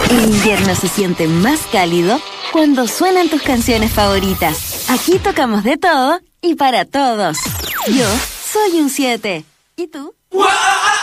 El invierno se siente más cálido cuando suenan tus canciones favoritas. Aquí tocamos de todo y para todos. Yo soy un 7. ¿Y tú? ¡Wow!